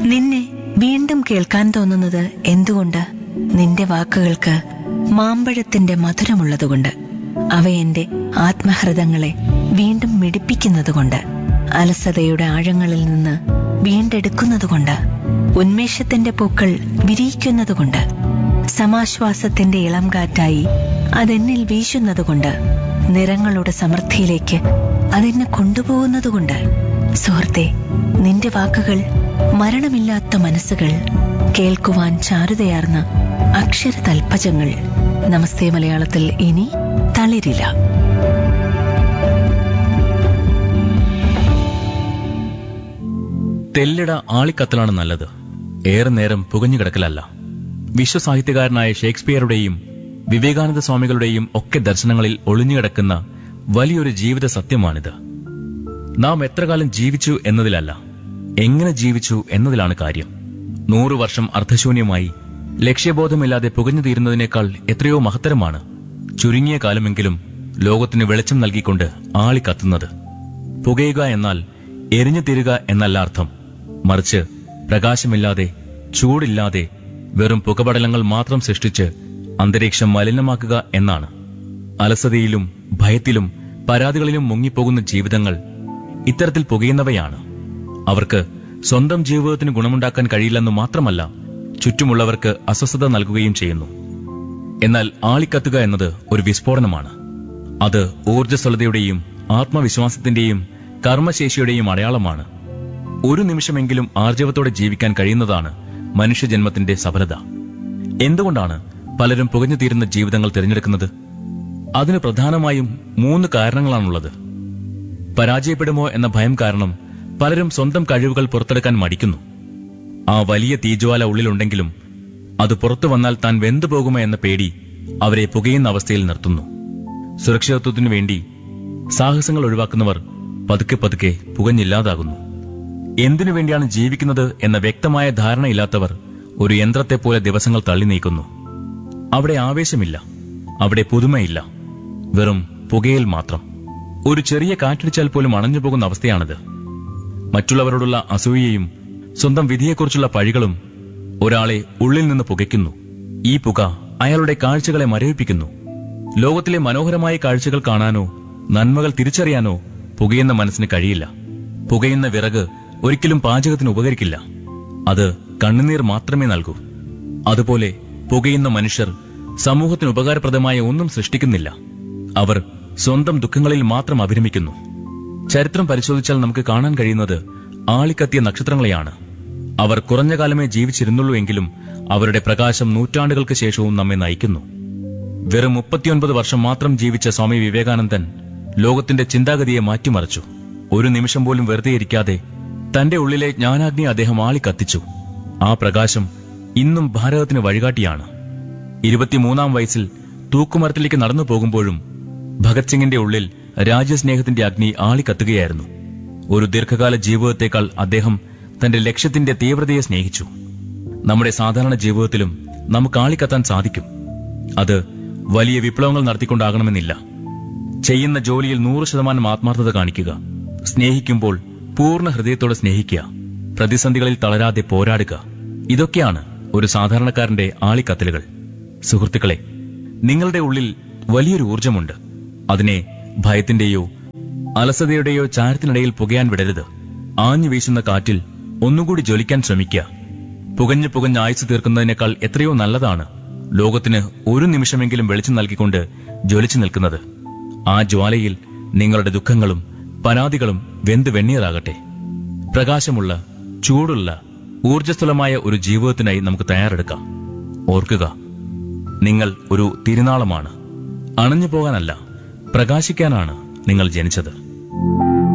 നിന്നെ വീണ്ടും കേൾക്കാൻ തോന്നുന്നത് എന്തുകൊണ്ട്? നിന്റെ വാക്കുകൾക്ക് മാമ്പഴത്തിന്റെ മധുരമുള്ളതുകൊണ്ട്, അവ എന്റെ ആത്മഹൃദങ്ങളെ വീണ്ടും മിടിപ്പിക്കുന്നതുകൊണ്ട്, അലസതയുടെ ആഴങ്ങളിൽ നിന്ന് വീണ്ടെടുക്കുന്നതുകൊണ്ട്, ഉന്മേഷത്തിന്റെ പൂക്കൾ വിരിയിക്കുന്നതുകൊണ്ട്, സമാശ്വാസത്തിന്റെ ഇളം കാറ്റായി അതെന്നിൽ വീശുന്നതുകൊണ്ട്, നിറങ്ങളുടെ സമൃദ്ധിയിലേക്ക് അതെന്നെ കൊണ്ടുപോകുന്നതുകൊണ്ട്. സുഹൃത്തെ, നിന്റെ വാക്കുകൾ മരണമില്ലാത്ത മനസ്സുകൾ, കേൾക്കുവാൻ ചാരുതയാർന്ന അക്ഷരതൽപ്പജങ്ങൾ. നമസ്തേ മലയാളത്തിൽ ഇനി തളിരില്ല. തെല്ലിട ആളിക്കത്തലാണ് നല്ലത്, ഏറെ നേരം പുകഞ്ഞു കിടക്കലല്ല. വിശ്വസാഹിത്യകാരനായ ഷേക്സ്പിയറുടെയും വിവേകാനന്ദ സ്വാമികളുടെയും ഒക്കെ ദർശനങ്ങളിൽ ഒളിഞ്ഞുകിടക്കുന്ന വലിയൊരു ജീവിത സത്യമാണിത്. നാം എത്ര കാലം ജീവിച്ചു എന്നതിലല്ല, എങ്ങനെ ജീവിച്ചു എന്നതിലാണ് കാര്യം. 100 വർഷം അർത്ഥശൂന്യമായി ലക്ഷ്യബോധമില്ലാതെ പുകഞ്ഞു തീരുന്നതിനേക്കാൾ എത്രയോ മഹത്തരമാണ് ചുരുങ്ങിയ കാലമെങ്കിലും ലോകത്തിന് വെളിച്ചം നൽകിക്കൊണ്ട് ആളിക്കത്തുന്നത്. പുകയുക എന്നാൽ എരിഞ്ഞു തീരുക എന്നല്ല അർത്ഥം, മറിച്ച് പ്രകാശമില്ലാതെ, ചൂടില്ലാതെ, വെറും പുകപടലങ്ങൾ മാത്രം സൃഷ്ടിച്ച് അന്തരീക്ഷം മലിനമാക്കുക എന്നാണ്. അലസതയിലും ഭയത്തിലും പരാതികളിലും മുങ്ങിപ്പോകുന്ന ജീവിതങ്ങൾ ഇത്തരത്തിൽ പുകയുന്നവയാണ്. അവർക്ക് സ്വന്തം ജീവിതത്തിന് ഗുണമുണ്ടാക്കാൻ കഴിയില്ലെന്ന് മാത്രമല്ല, ചുറ്റുമുള്ളവർക്ക് അസ്വസ്ഥത നൽകുകയും ചെയ്യുന്നു. എന്നാൽ ആളിക്കത്തുക എന്നത് ഒരു വിസ്ഫോടനമാണ്. അത് ഊർജ്ജസ്വലതയുടെയും ആത്മവിശ്വാസത്തിന്റെയും കർമ്മശേഷിയുടെയും അടയാളമാണ്. ഒരു നിമിഷമെങ്കിലും ആർജവത്തോടെ ജീവിക്കാൻ കഴിയുന്നതാണ് മനുഷ്യജന്മത്തിന്റെ സഫലത. എന്തുകൊണ്ടാണ് പലരും പുകഞ്ഞു തീരുന്ന ജീവിതങ്ങൾ തിരഞ്ഞെടുക്കുന്നത്? അതിന് പ്രധാനമായും 3 കാരണങ്ങളാണുള്ളത്. പരാജയപ്പെടുമോ എന്ന ഭയം കാരണം പലരും സ്വന്തം കഴിവുകൾ പുറത്തെടുക്കാൻ മടിക്കുന്നു. ആ വലിയ തീജ്വാല ഉള്ളിലുണ്ടെങ്കിലും അത് പുറത്തു വന്നാൽ താൻ വെന്തുപോകുമോ എന്ന പേടി അവരെ പുകയുന്ന അവസ്ഥയിൽ നിർത്തുന്നു. സുരക്ഷിതത്വത്തിനു വേണ്ടി സാഹസങ്ങൾ ഒഴിവാക്കുന്നവർ പതുക്കെ പതുക്കെ പുകഞ്ഞില്ലാതാകുന്നു. എന്തിനു വേണ്ടിയാണ് ജീവിക്കുന്നത് എന്ന വ്യക്തമായ ധാരണയില്ലാത്തവർ ഒരു യന്ത്രത്തെപ്പോലെ ദിവസങ്ങൾ തള്ളി നീക്കുന്നു. അവിടെ ആവേശമില്ല, അവിടെ പുതുമയില്ല, വെറും പുകയിൽ മാത്രം. ഒരു ചെറിയ കാറ്റടിച്ചാൽ പോലും അണഞ്ഞുപോകുന്ന അവസ്ഥയാണിത്. മറ്റുള്ളവരോടുള്ള അസൂയയും സ്വന്തം വിധിയെക്കുറിച്ചുള്ള പഴികളും ഒരാളെ ഉള്ളിൽ നിന്ന് പുകയ്ക്കുന്നു. ഈ പുക അയാളുടെ കാഴ്ചകളെ മരവിപ്പിക്കുന്നു. ലോകത്തിലെ മനോഹരമായ കാഴ്ചകൾ കാണാനോ നന്മകൾ തിരിച്ചറിയാനോ പുകയുന്ന മനസ്സിന് കഴിയില്ല. പുകയുന്ന വിറക് ഒരിക്കലും പാചകത്തിന് ഉപകരിക്കില്ല, അത് കണ്ണുനീർ മാത്രമേ നൽകൂ. അതുപോലെ പുകയുന്ന മനുഷ്യർ സമൂഹത്തിന് ഉപകാരപ്രദമായ ഒന്നും സൃഷ്ടിക്കുന്നില്ല. അവർ സ്വന്തം ദുഃഖങ്ങളിൽ മാത്രം അഭിരമിക്കുന്നു. ചരിത്രം പരിശോധിച്ചാൽ നമുക്ക് കാണാൻ കഴിയുന്നത് ആളിക്കത്തിയ നക്ഷത്രങ്ങളെയാണ്. അവർ കുറഞ്ഞ കാലമേ ജീവിച്ചിരുന്നുള്ളൂ എങ്കിലും അവരുടെ പ്രകാശം നൂറ്റാണ്ടുകൾക്ക് ശേഷവും നമ്മെ നയിക്കുന്നു. വെറും 39 വർഷം മാത്രം ജീവിച്ച സ്വാമി വിവേകാനന്ദൻ ലോകത്തിന്റെ ചിന്താഗതിയെ മാറ്റിമറിച്ചു. ഒരു നിമിഷം പോലും വെറുതെ ഇരിക്കാതെ തന്റെ ഉള്ളിലെ ജ്ഞാനാഗ്നി അദ്ദേഹം ആളിക്കത്തിച്ചു. ആ പ്രകാശം ഇന്നും ഭാരതത്തിന് വഴികാട്ടിയാണ്. 23-ാം വയസ്സിൽ തൂക്കുമരത്തിലേക്ക് നടന്നു പോകുമ്പോഴും ഭഗത് സിംഗിന്റെ ഉള്ളിൽ രാജ്യസ്നേഹത്തിന്റെ അഗ്നി ആളിക്കത്തുകയായിരുന്നു. ഒരു ദീർഘകാല ജീവിതത്തെക്കാൾ അദ്ദേഹം തന്റെ ലക്ഷ്യത്തിന്റെ തീവ്രതയെ സ്നേഹിച്ചു. നമ്മുടെ സാധാരണ ജീവിതത്തിലും നമുക്ക് ആളിക്കത്താൻ സാധിക്കും. അത് വലിയ വിപ്ലവങ്ങൾ നടത്തിക്കൊണ്ടാകണമെന്നില്ല. ചെയ്യുന്ന ജോലിയിൽ 100% ആത്മാർത്ഥത കാണിക്കുക, സ്നേഹിക്കുമ്പോൾ പൂർണ്ണ ഹൃദയത്തോടെ സ്നേഹിക്കുക, പ്രതിസന്ധികളിൽ തളരാതെ പോരാടുക. ഇതൊക്കെയാണ് ഒരു സാധാരണക്കാരന്റെ ആളിക്കത്തലുകൾ. സുഹൃത്തുക്കളെ, നിങ്ങളുടെ ഉള്ളിൽ വലിയൊരു ഊർജമുണ്ട്. അതിനെ ഭയത്തിന്റെയോ അലസതയുടെയോ ചാരത്തിനിടയിൽ പുകയാൻ വിടരുത്. ആഞ്ഞു വീശുന്ന കാറ്റിൽ ഒന്നുകൂടി ജ്വലിക്കാൻ ശ്രമിക്കുക. പുകഞ്ഞ് ആയുസ് തീർക്കുന്നതിനേക്കാൾ എത്രയോ നല്ലതാണ് ലോകത്തിന് ഒരു നിമിഷമെങ്കിലും വെളിച്ചം നൽകിക്കൊണ്ട് ജ്വലിച്ചു നിൽക്കുന്നത്. ആ ജ്വാലയിൽ നിങ്ങളുടെ ദുഃഖങ്ങളും പരാതികളും വെന്ത് വെണ്ണീറാകട്ടെ. പ്രകാശമുള്ള, ചൂടുള്ള, ഊർജ്ജസ്വലമായ ഒരു ജീവിതത്തിനായി നമുക്ക് തയ്യാറെടുക്കാം. ഓർക്കുക, നിങ്ങൾ ഒരു തിരുനാളമാണ്. അണഞ്ഞു പോകാനല്ല, പ്രകാശിക്കാനാണ് നിങ്ങൾ ജനിച്ചത്.